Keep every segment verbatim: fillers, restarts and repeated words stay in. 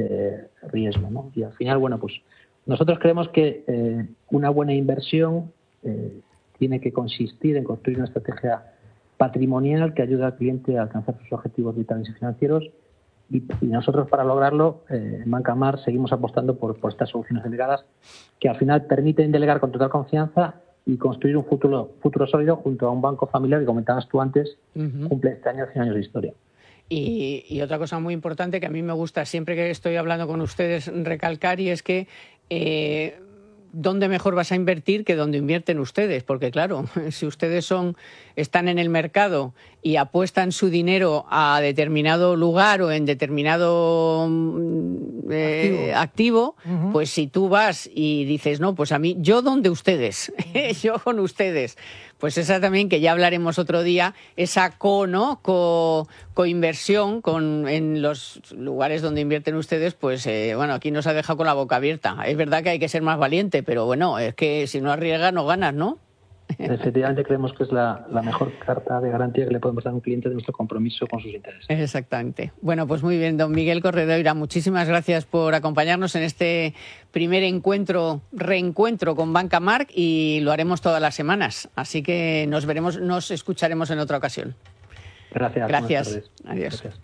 eh, riesgo, ¿no? Y al final, bueno, pues nosotros creemos que eh, una buena inversión eh, tiene que consistir en construir una estrategia patrimonial que ayude al cliente a alcanzar sus objetivos vitales y financieros. Y, y nosotros, para lograrlo, eh, en Banca March seguimos apostando por, por estas soluciones delegadas que al final permiten delegar con total confianza y construir un futuro, futuro sólido junto a un banco familiar que comentabas tú antes, uh-huh. cumple este año cien años de historia. Y, y otra cosa muy importante que a mí me gusta siempre que estoy hablando con ustedes recalcar, y es que eh, ¿dónde mejor vas a invertir que donde invierten ustedes? Porque claro, si ustedes son están en el mercado y apuestan su dinero a determinado lugar o en determinado eh, activo, activo uh-huh. pues si tú vas y dices, no, pues a mí, yo donde ustedes, yo con ustedes, pues esa también, que ya hablaremos otro día, esa co, ¿no? Co, coinversión con, en los lugares donde invierten ustedes, pues eh, bueno, aquí nos ha dejado con la boca abierta. Es verdad que hay que ser más valiente, pero bueno, es que si no arriesgas no ganas, ¿no? Efectivamente creemos que es la, la mejor carta de garantía que le podemos dar a un cliente de nuestro compromiso con sus intereses. Exactamente. Bueno, pues muy bien, don Miguel Corredoira, muchísimas gracias por acompañarnos en este primer encuentro, reencuentro con Banca March, y lo haremos todas las semanas. Así que nos veremos, nos escucharemos en otra ocasión. Gracias. Gracias. Adiós. Gracias.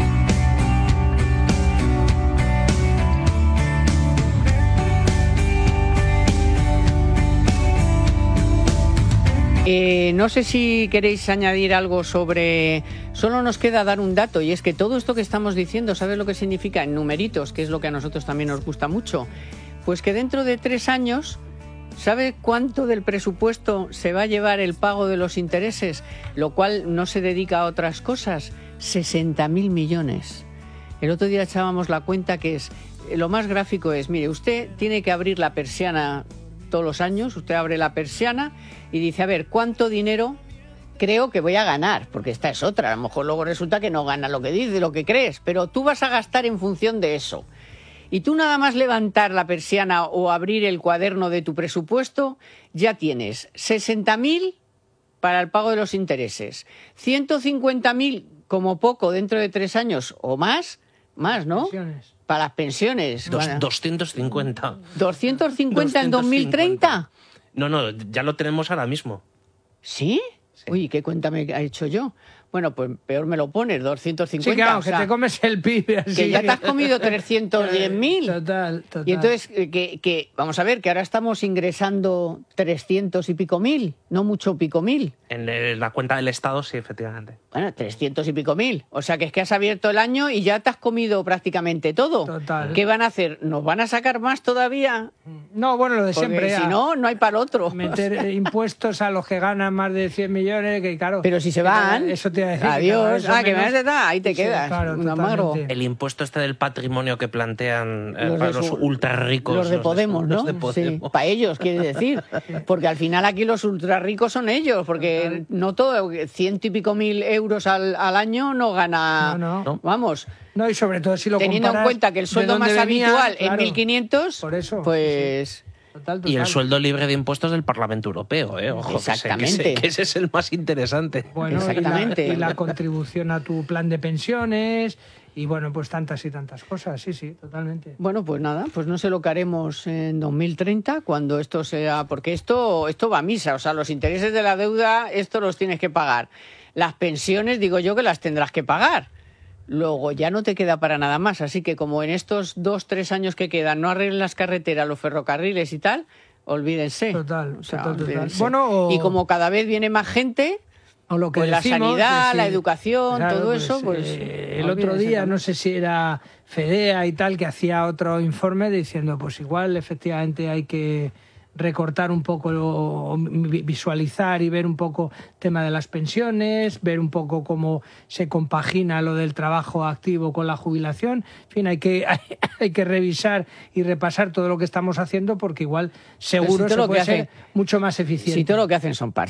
Eh, no sé si queréis añadir algo sobre... Solo nos queda dar un dato, y es que todo esto que estamos diciendo, ¿sabes lo que significa en numeritos? Que es lo que a nosotros también nos gusta mucho. Pues que dentro de tres años, ¿sabe cuánto del presupuesto se va a llevar el pago de los intereses? Lo cual no se dedica a otras cosas. sesenta mil millones. El otro día echábamos la cuenta que es... Lo más gráfico es, mire, usted tiene que abrir la persiana todos los años, usted abre la persiana y dice, a ver, ¿cuánto dinero creo que voy a ganar? Porque esta es otra, a lo mejor luego resulta que no gana lo que dice, lo que crees, pero tú vas a gastar en función de eso. Y tú nada más levantar la persiana o abrir el cuaderno de tu presupuesto, ya tienes sesenta mil para el pago de los intereses, ciento cincuenta mil como poco dentro de tres años o más, más, ¿no? Pensiones. Para las pensiones. Dos, bueno. doscientos cincuenta. ¿doscientos cincuenta en dos mil treinta? No, no, ya lo tenemos ahora mismo. ¿Sí? Sí. Uy, ¿qué cuenta me ha hecho yo? Bueno, pues peor me lo pones, doscientos cincuenta. Sí, claro, o sea, que te comes el P I B. Así que ya te has comido trescientos diez mil. Total, total. Y entonces, que, que vamos a ver, que ahora estamos ingresando trescientos y pico mil, no mucho pico mil. En la cuenta del Estado, sí, efectivamente. Bueno, trescientos y pico mil. O sea, que es que has abierto el año y ya te has comido prácticamente todo. Total. ¿Qué van a hacer? ¿Nos van a sacar más todavía? No, bueno, lo de Porque siempre. si no, no hay para el otro. Meter o sea, impuestos a los que ganan más de cien millones, que claro... Pero si se van... Eso te iba a decir. Adiós. Ah, que me menos... vas a dar, ahí te sí, quedas. Claro, un amargo. El impuesto este del patrimonio que plantean eh, los para su, los ultra ricos. Los de los Podemos, de, ¿no? Los de Podemos. Sí, para ellos, quiere decir. Porque al final aquí los ultra ricos son ellos, porque no todo, ciento y pico mil euros al, al año no gana... No, no. Vamos... No, y sobre todo si lo teniendo en cuenta que el sueldo más venía, habitual claro, en mil quinientos, por eso, pues... Sí, sí. Total, total. Y el sueldo libre de impuestos del Parlamento Europeo, ¿eh? Ojo, exactamente. Que, ese, que ese es el más interesante. Bueno, exactamente. Y la, y la contribución a tu plan de pensiones y bueno, pues tantas y tantas cosas, sí, sí, totalmente. Bueno, pues nada, pues no sé lo que haremos en dos mil treinta cuando esto sea, porque esto, esto va a misa, o sea, los intereses de la deuda, esto los tienes que pagar. Las pensiones, digo yo que las tendrás que pagar. Luego ya no te queda para nada más, así que como en estos dos, tres años que quedan no arreglen las carreteras, los ferrocarriles y tal, olvídense. Total, o sea, total, olvídense. total. Bueno, o... Y como cada vez viene más gente, o lo que pues decimos, la sanidad, sí, la educación, claro, todo pues, eso, pues... Eh, el otro día, no sé si era Fedea y tal, que hacía otro informe diciendo, pues igual efectivamente hay que... recortar un poco, o visualizar y ver un poco el tema de las pensiones, ver un poco cómo se compagina lo del trabajo activo con la jubilación. En fin, hay que, hay, hay que revisar y repasar todo lo que estamos haciendo porque igual seguro si se puede ser mucho más eficiente. Si todo lo que hacen son parches.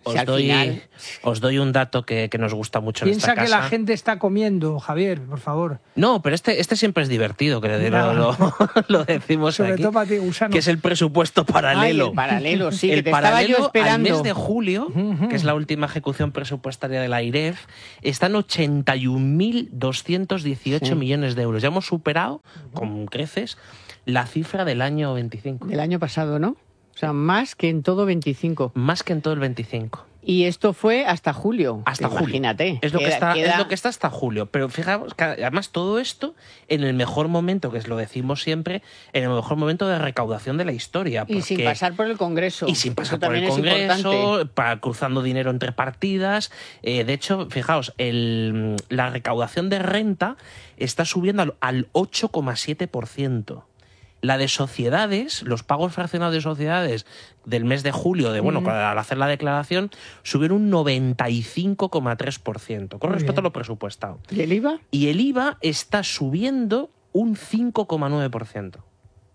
Os, Si al doy, final- os doy un dato que, que nos gusta mucho en Piensa esta que casa. la gente está comiendo, Javier, por favor. No, pero este, este siempre es divertido, que le- Ya. lo, lo, lo decimos Sobre aquí, todo para ti, Gusano. que es el presupuesto paralelo. Ay, el paralelo, sí, que El te estaba paralelo yo esperando. al mes de julio, que es la última ejecución presupuestaria de la AIREF, está en ochenta y un mil doscientos dieciocho Sí. millones de euros. Ya hemos superado, con creces, la cifra del año veinticinco. Del año pasado, ¿no? O sea, más que en todo veinticinco. Más que en todo el veinticinco. Y esto fue hasta julio. Hasta julio. Imagínate. Es lo, que Queda- está, queda- es lo que está hasta julio. Pero fijaos que además todo esto en el mejor momento, que es lo decimos siempre, en el mejor momento de recaudación de la historia. Y sin porque- pasar por el Congreso. Y sin pasar Eso por el también es Congreso, importante. para, cruzando dinero entre partidas. Eh, de hecho, fijaos, el, la recaudación de renta está subiendo al, al ocho coma siete por ciento. La de sociedades, los pagos fraccionados de sociedades del mes de julio, de bueno, al hacer la declaración, subieron un noventa y cinco coma tres por ciento con Muy respecto a bien. lo presupuestado. ¿Y el I V A? Y el I V A está subiendo un cinco coma nueve por ciento.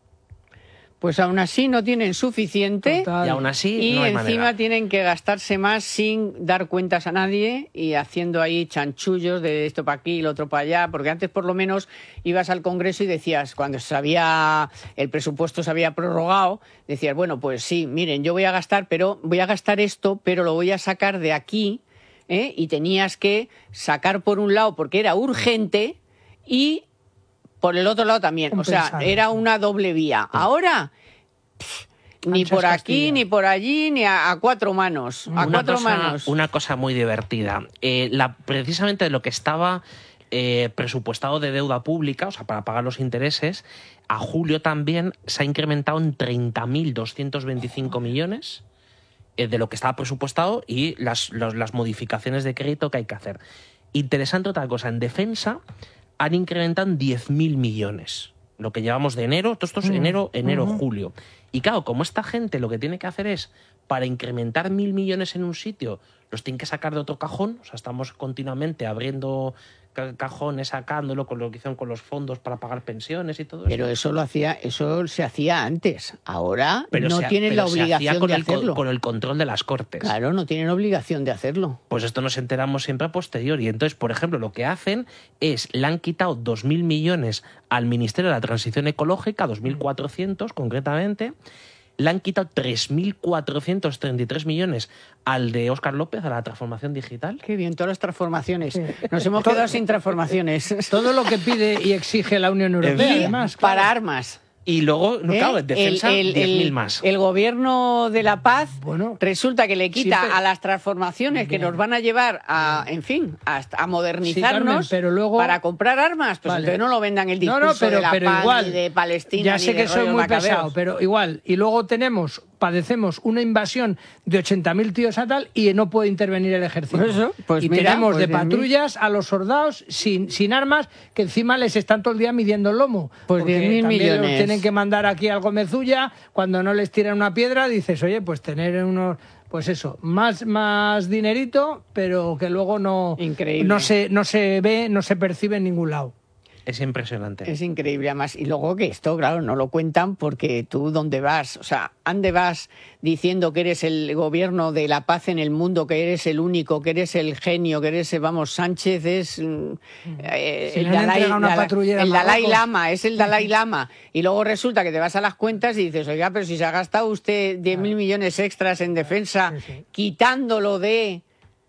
Pues aún así no tienen suficiente. Total. Y aún así Y no hay encima manera. tienen que gastarse más sin dar cuentas a nadie y haciendo ahí chanchullos de esto para aquí y lo otro para allá, porque antes por lo menos ibas al Congreso y decías, cuando se había, el presupuesto se había prorrogado, decías, bueno, pues sí, miren, yo voy a gastar, pero voy a gastar esto, pero lo voy a sacar de aquí, ¿eh? Y tenías que sacar por un lado porque era urgente y por el otro lado también. O sea, Compensar. era una doble vía. Ahora, pff, ni Anchas por aquí, Castilla. ni por allí, ni a, a cuatro manos. A una cuatro cosa, manos. Una cosa muy divertida. Eh, la, precisamente de lo que estaba eh, presupuestado de deuda pública, o sea, para pagar los intereses, a julio también se ha incrementado en treinta mil doscientos veinticinco millones eh, de lo que estaba presupuestado y las, los- las modificaciones de crédito que hay que hacer. Interesante otra cosa, en defensa han incrementado en diez mil millones. Lo que llevamos de enero, todo esto es enero, enero, julio. Y claro, como esta gente lo que tiene que hacer es, para incrementar mil millones en un sitio, los tienen que sacar de otro cajón. O sea, estamos continuamente abriendo ca- cajones, sacándolo con lo que hicieron con los fondos para pagar pensiones y todo eso. Pero eso lo hacía, eso se hacía antes. Ahora Pero no se ha- tienen pero la se hacía obligación con de el, co- hacerlo. con el control de las Cortes. Claro, no tienen obligación de hacerlo. Pues esto nos enteramos siempre a posteriori. Entonces, por ejemplo, lo que hacen es, le han quitado dos mil millones al Ministerio de la Transición Ecológica, dos mil cuatrocientos concretamente, le han quitado tres mil cuatrocientos treinta y tres millones al de Óscar López, a la transformación digital. Qué bien, todas las transformaciones. Nos hemos quedado sin transformaciones. Todo lo que pide y exige la Unión Europea, Y además. claro. para armas. Y luego, no, ¿Eh? claro, en defensa, El- el- diez mil el- más. El gobierno de la paz Bueno, resulta que le quita sí, pero- a las transformaciones que Bien. nos van a llevar a, en fin, a, a Sí, Carmen, modernizarnos pero luego- para comprar armas. Pues Vale. entonces no lo vendan el No, discurso no, pero, de la pero paz igual, ni de Palestina ya ni sé de que soy rollos muy macabeos. pesado, pero igual. Y luego tenemos, padecemos una invasión de ochenta mil tíos a tal y no puede intervenir el ejército. Pues eso, pues y mira, tenemos pues de diez mil. patrullas a los soldados sin, sin armas que encima les están todo el día midiendo el lomo. Pues Porque diez mil también los millones. tienen que mandar aquí al Gomezulla. Cuando no les tiran una piedra, dices, oye, pues tener unos... Pues eso, más, más dinerito, pero que luego no, Increíble. no, se, no se ve, no se percibe en ningún lado. Es impresionante. Es increíble, además. Y luego que esto, claro, no lo cuentan porque tú dónde vas, o sea, ¿dónde vas diciendo que eres el gobierno de la paz en el mundo, que eres el único, que eres el genio, que eres, vamos, Sánchez es mm, eh, Si el, le han Dalai, entregado una Dalai- patrullera el a Dalai Marruecos. Lama, es el Dalai Lama. Y luego resulta que te vas a las cuentas y dices, oiga, pero si se ha gastado usted diez mil millones extras en defensa, Sí, sí. quitándolo de...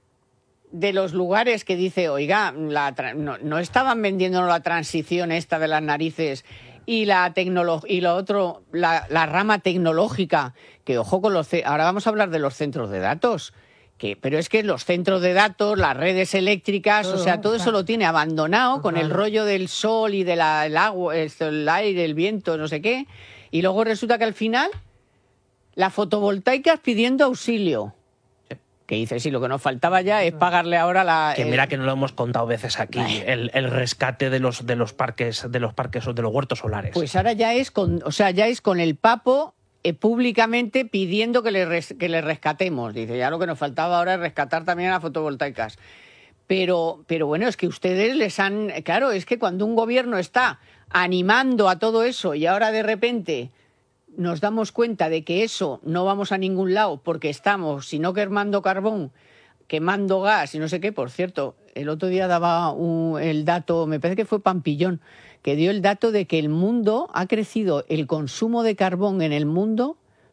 de los lugares que dice, oiga, la tra- no, no estaban vendiéndonos la transición esta de las narices y la tecnolo- y lo otro, la, la rama tecnológica, que ojo con los... ce- Ahora vamos a hablar de los centros de datos, que, pero es que los centros de datos, las redes eléctricas, Todo, o sea, todo eso claro. lo tiene abandonado con el Total. rollo del sol y del agua, esto, el aire, el viento, no sé qué, y luego resulta que al final las fotovoltaicas pidiendo auxilio. Que dice, sí, lo que nos faltaba ya es pagarle ahora la... Que el- mira que no lo hemos contado veces aquí, Ay. el, el rescate de los de los parques, de los parques de los huertos solares. Pues ahora ya es con, o sea, ya es con el papo eh, públicamente pidiendo que le, res- que le rescatemos. Dice, ya lo que nos faltaba ahora es rescatar también a las fotovoltaicas. Pero, pero bueno, es que ustedes les han... Claro, es que cuando un gobierno está animando a todo eso y ahora de repente nos damos cuenta de que eso no vamos a ningún lado porque estamos, si no quemando carbón, quemando gas y no sé qué. Por cierto, el otro día daba un, el dato, me parece que fue Pampillón, que dio el dato de que el mundo ha crecido, el consumo de carbón en el mundo,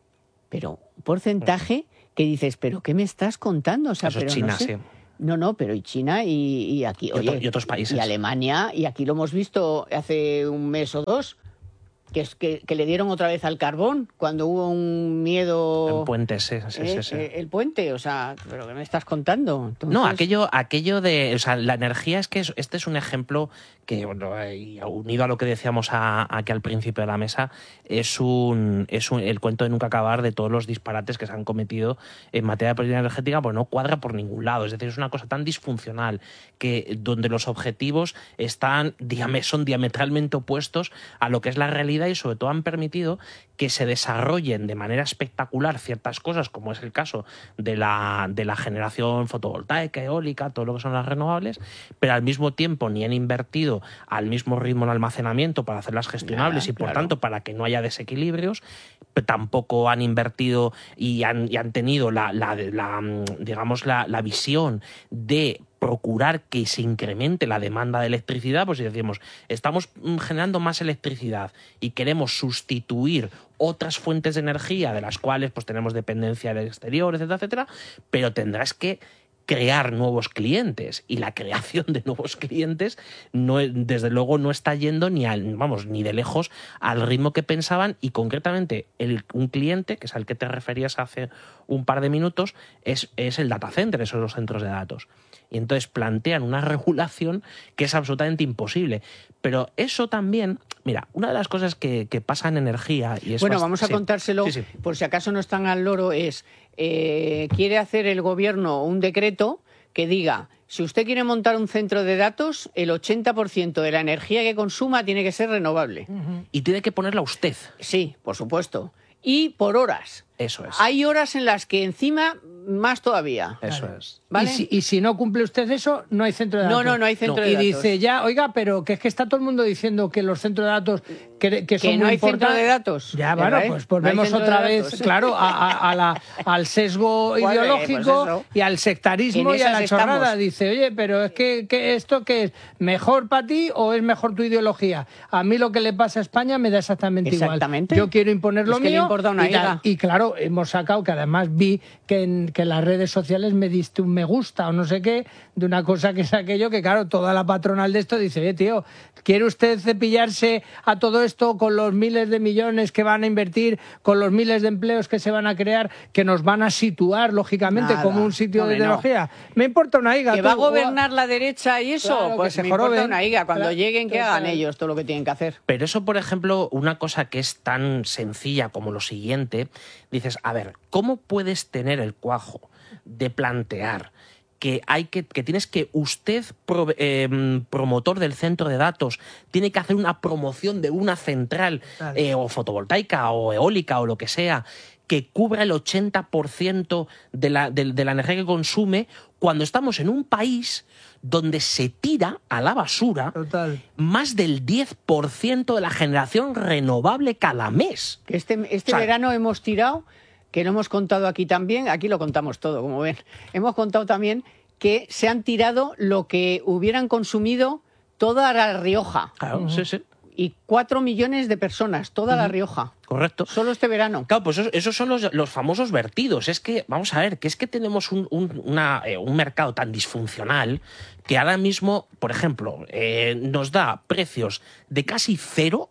pero un porcentaje que dices, ¿pero qué me estás contando? O sea, Eso pero es China, no sé. sí. No, no, pero y China y, y aquí, Y, oye, otro, y otros países. Y Alemania, y aquí lo hemos visto hace un mes o dos, que es que, que le dieron otra vez al carbón cuando hubo un miedo. En puentes, sí, sí, eh, sí, sí. eh, el puente, o sea, ¿pero qué me estás contando? Entonces... No, aquello, aquello de, o sea, la energía es que es, este es un ejemplo que, bueno, y unido a lo que decíamos a, aquí al principio de la mesa, es un, es un, el cuento de nunca acabar de todos los disparates que se han cometido en materia de política energética, pues no cuadra por ningún lado. Es decir, es una cosa tan disfuncional que donde los objetivos están son diametralmente opuestos a lo que es la realidad, y sobre todo han permitido que se desarrollen de manera espectacular ciertas cosas, como es el caso de la, de la generación fotovoltaica, eólica, todo lo que son las renovables, pero al mismo tiempo ni han invertido al mismo ritmo en almacenamiento para hacerlas gestionables, Nada, y por claro. tanto para que no haya desequilibrios, pero tampoco han invertido y han, y han tenido la, la, la digamos la, la visión de procurar que se incremente la demanda de electricidad. Pues si decimos, estamos generando más electricidad y queremos sustituir otras fuentes de energía de las cuales pues tenemos dependencia del exterior, etcétera, etcétera, pero tendrás que crear nuevos clientes, y la creación de nuevos clientes no, desde luego no está yendo ni al, vamos, ni de lejos al ritmo que pensaban, y concretamente el, un cliente, que es al que te referías hace un par de minutos, es, es el data center, esos son los centros de datos. Y entonces plantean una regulación que es absolutamente imposible. Pero eso también, mira, una de las cosas que, que pasa en energía... y es Bueno, bast- vamos a sí, contárselo, sí, sí. por si acaso no están al loro, es, eh, quiere hacer el gobierno un decreto que diga, si usted quiere montar un centro de datos, el ochenta por ciento de la energía que consuma tiene que ser renovable. Y tiene que ponerla usted. Sí, por supuesto. Y por horas. Eso es. Hay horas en las que encima más todavía. Eso Claro. es. ¿Vale? Y, si, y si no cumple usted eso, no hay centro de No, datos. no, no hay centro No. de y datos. dice ya, oiga, pero que es que está todo el mundo diciendo que los centros de datos que, que son Que no muy hay centro importantes. de datos. Ya, ¿Eh, bueno, Rae? pues No hay volvemos centro otra de vez, datos. claro, a, a, a la, al sesgo Pues, ideológico pues eso. y al sectarismo En y a la esas chorrada. estamos. Dice, oye, pero es que, que esto qué es, ¿mejor para ti o es mejor tu ideología? A mí lo que le pasa a España me da exactamente, Exactamente. igual. Yo quiero imponer lo Es que le mío. importa una y, tal. higa. Y claro, hemos sacado, que además vi que en, que en las redes sociales me diste un me gusta o no sé qué, de una cosa que es aquello que, claro, toda la patronal de esto dice, eh, tío, ¿quiere usted cepillarse a todo esto con los miles de millones que van a invertir, con los miles de empleos que se van a crear, que nos van a situar, lógicamente, Nada. como un sitio Hombre, de ideología? Me importa una higa. ¿Que tú, va a o- gobernar la derecha y eso? Claro, que pues se me importa joroben. una higa. Cuando Claro, lleguen, que total. hagan ellos todo lo que tienen que hacer. Pero eso, por ejemplo, una cosa que es tan sencilla como lo siguiente, dices, a ver, ¿cómo puedes tener el cuajo de plantear que hay que, que tienes que usted, pro, eh, promotor del centro de datos, tiene que hacer una promoción de una central Claro. eh, o fotovoltaica o eólica o lo que sea, que cubra el ochenta por ciento de la, de, de la energía que consume, cuando estamos en un país donde se tira a la basura Total. más del diez por ciento de la generación renovable cada mes? Que este este O sea, verano hemos tirado, que lo hemos contado aquí también, aquí lo contamos todo, como ven. Hemos contado también que se han tirado lo que hubieran consumido toda la Rioja. Claro, Ujú. sí, sí, Y cuatro millones de personas, toda la Rioja. correcto. Solo este verano. Claro, pues esos, esos son los, los famosos vertidos. Es que, vamos a ver, que es que tenemos un, un, una, eh, un mercado tan disfuncional que ahora mismo, por ejemplo, eh, nos da precios de casi cero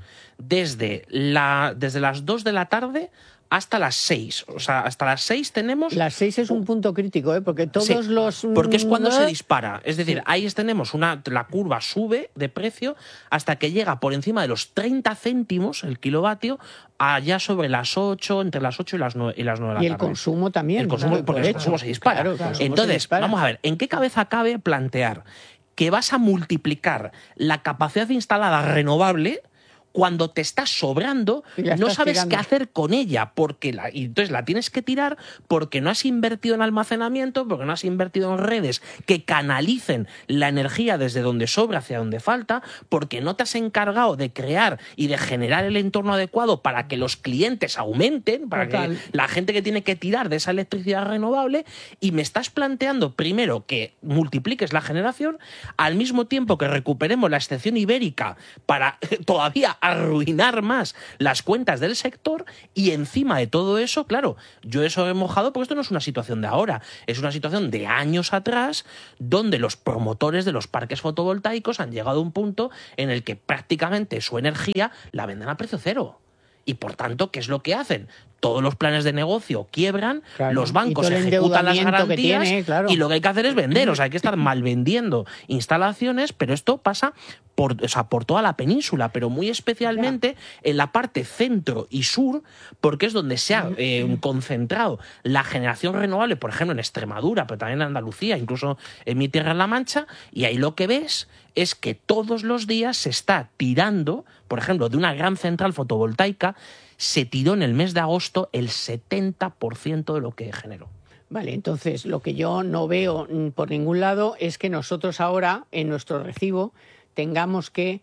desde, la, desde las dos de la tarde hasta las seis. O sea, hasta las seis tenemos... Las seis es un punto crítico, ¿eh? Porque todos Sí, los... porque es cuando se ¿eh? dispara. Es decir, Sí. ahí tenemos una, la curva sube de precio hasta que llega por encima de los treinta céntimos el kilovatio, allá sobre las ocho, entre las ocho y las nueve, y las nueve de la Y el tarde. consumo también. El consumo, claro, porque por el hecho. consumo se dispara. Claro, el consumo se Entonces, dispara. vamos a ver, ¿en qué cabeza cabe plantear que vas a multiplicar la capacidad instalada renovable cuando te está sobrando, no sabes tirando. qué hacer con ella, porque la, y entonces la tienes que tirar porque no has invertido en almacenamiento, porque no has invertido en redes que canalicen la energía desde donde sobra hacia donde falta, porque no te has encargado de crear y de generar el entorno adecuado para que los clientes aumenten, para Total. que la gente que tiene que tirar de esa electricidad renovable, y me estás planteando primero que multipliques la generación, al mismo tiempo que recuperemos la excepción ibérica para todavía arruinar más las cuentas del sector, y encima de todo eso, claro, yo eso he mojado porque esto no es una situación de ahora, es una situación de años atrás, donde los promotores de los parques fotovoltaicos han llegado a un punto en el que prácticamente su energía la venden a precio cero. Y por tanto, ¿qué es lo que hacen? Todos los planes de negocio quiebran, claro, los bancos ejecutan las garantías tiene, claro. y lo que hay que hacer es vender. O sea, hay que estar mal vendiendo instalaciones, pero esto pasa por, o sea, por toda la península, pero muy especialmente ya. en la parte centro y sur, porque es donde se ha eh, concentrado la generación renovable, por ejemplo, en Extremadura, pero también en Andalucía, incluso en mi tierra, en La Mancha, y ahí lo que ves es que todos los días se está tirando, por ejemplo, de una gran central fotovoltaica, se tiró en el mes de agosto el setenta por ciento de lo que generó. Vale, entonces lo que yo no veo por ningún lado es que nosotros ahora en nuestro recibo tengamos que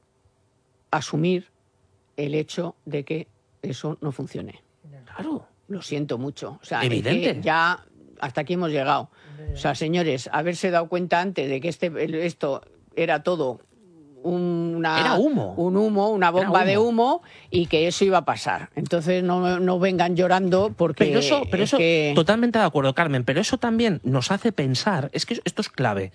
asumir el hecho de que eso no funcione. Claro. Lo siento mucho. O sea, evidente. Es que ya hasta aquí hemos llegado. O sea, señores, haberse dado cuenta antes de que este esto era todo una, era humo. un humo, una bomba humo. de humo, y que eso iba a pasar. Entonces no, no vengan llorando porque... Pero eso, pero eso que... totalmente de acuerdo, Carmen, pero eso también nos hace pensar, es que esto es clave,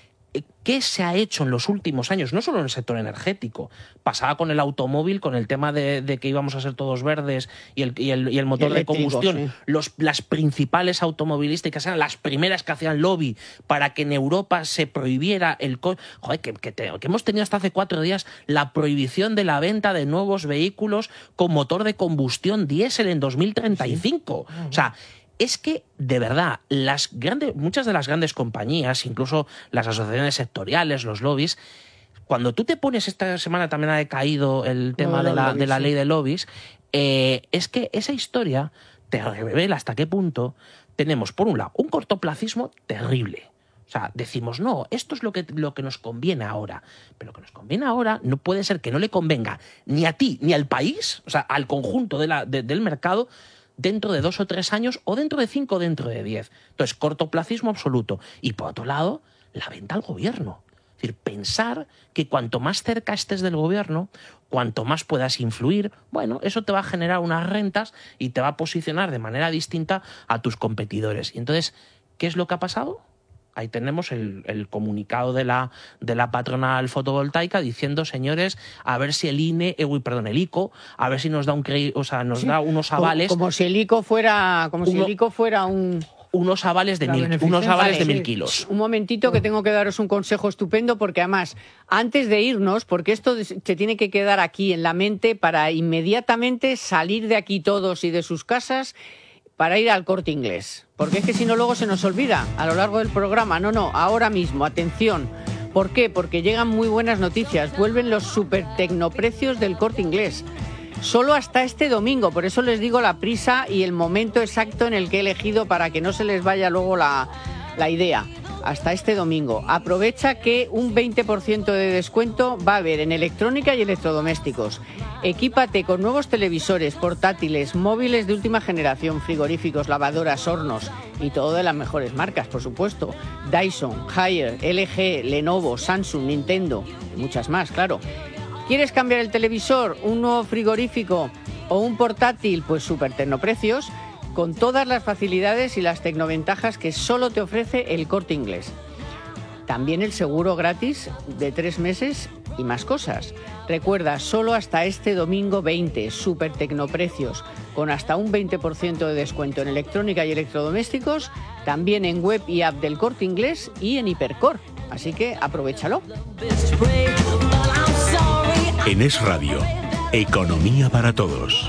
¿qué se ha hecho en los últimos años? No solo en el sector energético. Pasaba con el automóvil, con el tema de, de que íbamos a ser todos verdes y el, y el, y el motor y de combustión. Sí. Los, las principales automovilísticas eran las primeras que hacían lobby para que en Europa se prohibiera el... Co Joder, que, que, te, que hemos tenido hasta hace cuatro días la prohibición de la venta de nuevos vehículos con motor de combustión diésel en dos mil treinta y cinco. Sí. O sea... Es que, de verdad, las grandes, muchas de las grandes compañías, incluso las asociaciones sectoriales, los lobbies, cuando tú te pones, esta semana también ha decaído el tema no, de, la, lobbies, de la ley sí. de lobbies, eh, es que esa historia te revela hasta qué punto tenemos, por un lado, un cortoplacismo terrible. O sea, decimos, no, esto es lo que, lo que nos conviene ahora. Pero lo que nos conviene ahora no puede ser que no le convenga ni a ti ni al país, o sea, al conjunto de la, de, del mercado, dentro de dos o tres años, o dentro de cinco o dentro de diez. Entonces, cortoplacismo absoluto. Y por otro lado, la venta al gobierno. Es decir, pensar que cuanto más cerca estés del gobierno, cuanto más puedas influir, bueno, eso te va a generar unas rentas y te va a posicionar de manera distinta a tus competidores. Y entonces, ¿qué es lo que ha pasado? Ahí tenemos el, el comunicado de la, de la patronal fotovoltaica diciendo, señores, a ver si el I N E, eh, uy, perdón, el ICO, a ver si nos da un o sea, nos sí. da unos avales. Como, como si el ICO fuera, como uno, si el ICO fuera un unos avales de mil, unos avales vale, de mil sí. kilos. Un momentito que tengo que daros un consejo estupendo, porque además, antes de irnos, porque esto se tiene que quedar aquí en la mente para inmediatamente salir de aquí todos y de sus casas para ir al Corte Inglés, porque es que si no luego se nos olvida a lo largo del programa. No, no, ahora mismo, atención. ¿Por qué? Porque llegan muy buenas noticias, vuelven los super tecnoprecios del Corte Inglés. Solo hasta este domingo, por eso les digo la prisa y el momento exacto en el que he elegido para que no se les vaya luego la, la idea. Hasta este domingo. Aprovecha que un veinte por ciento de descuento va a haber en electrónica y electrodomésticos. Equípate con nuevos televisores, portátiles, móviles de última generación, frigoríficos, lavadoras, hornos y todo de las mejores marcas, por supuesto. Dyson, Haier, L G, Lenovo, Samsung, Nintendo y muchas más, claro. ¿Quieres cambiar el televisor, un nuevo frigorífico o un portátil? Pues súper tecnoprecios, con todas las facilidades y las tecnoventajas que solo te ofrece el Corte Inglés. También el seguro gratis de tres meses y más cosas. Recuerda, solo hasta este domingo veinte, súper tecnoprecios, con hasta un veinte por ciento de descuento en electrónica y electrodomésticos, también en web y app del Corte Inglés y en Hipercor. Así que aprovéchalo. En Es Radio, Economía para Todos.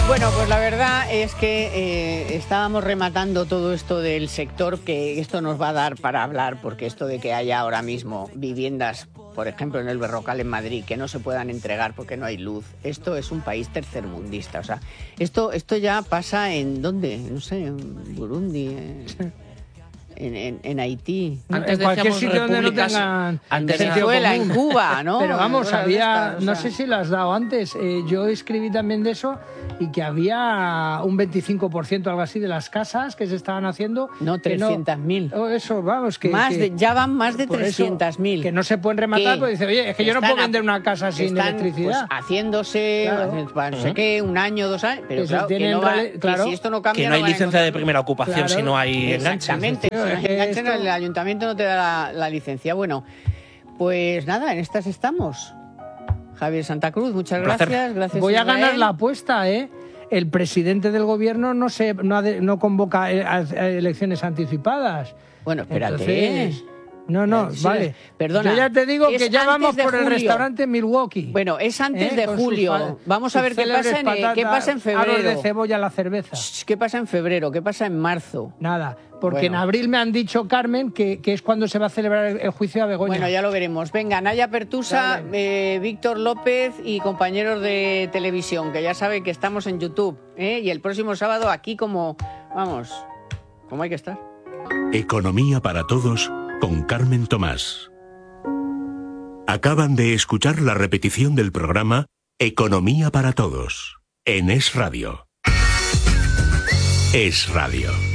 Bueno, pues la verdad es que eh, estábamos rematando todo esto del sector, que esto nos va a dar para hablar, porque esto de que haya ahora mismo viviendas, por ejemplo en el Berrocal en Madrid, que no se puedan entregar porque no hay luz, esto es un país tercermundista. O sea, esto, esto ya pasa en, ¿dónde? No sé, en Burundi, en, en, en Haití. Antes en cualquier sitio donde no tengan Venezuela, en Cuba, ¿no? Pero vamos, había, estas, o sea... no sé si lo has dado antes, eh, yo escribí también de eso, y que había un veinticinco por ciento algo así de las casas que se estaban haciendo. No, trescientas mil. No, eso, vamos, que, más que de, ya van más de trescientas mil. Que no se pueden rematar, porque dice, oye, es que yo no puedo vender una casa sin están, electricidad. Pues, haciéndose, claro. no sé qué, un año, dos años, pero que claro, que, no va, claro, que si esto no cambia... Que no hay no licencia de primera ocupación, claro, si no hay enganches. Exactamente, si no hay enganches, esto... el ayuntamiento no te da la, la licencia. Bueno, pues nada, en estas estamos. Javier Santa Cruz, muchas gracias. gracias Voy a Israel. ganar la apuesta, ¿eh? El presidente del gobierno no se no, ha de, no convoca elecciones anticipadas. Bueno, espérate. Entonces, no, no, sí, vale. Perdona. Yo ya te digo que ya vamos por julio. el restaurante Milwaukee. Bueno, es antes ¿eh? de Con julio. sus, Vamos a ver qué pasa, en, patatas, qué pasa en febrero. Aros de cebolla a la cerveza. ¿Qué pasa en febrero? ¿Qué pasa en marzo? Nada, porque bueno. en abril me han dicho, Carmen, que, que es cuando se va a celebrar el, el juicio a Begoña. Bueno, ya lo veremos. Venga, Naya Pertusa, eh, Víctor López y compañeros de televisión, que ya saben que estamos en YouTube, ¿eh? Y el próximo sábado aquí como, vamos, como hay que estar. Economía para todos con Carmen Tomás. Acaban de escuchar la repetición del programa Economía para todos en Es Radio. Es Radio.